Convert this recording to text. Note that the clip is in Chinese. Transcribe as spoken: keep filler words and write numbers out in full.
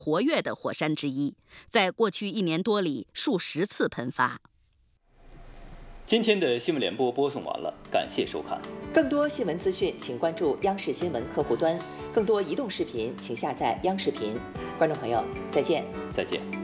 活跃的火山之一，在过去一年多里数十次喷发。 今天的新闻联播播送完了，感谢收看。 更多新闻资讯，请关注央视新闻客户端；更多移动视频，请下载央视频。观众朋友，再见。 再见。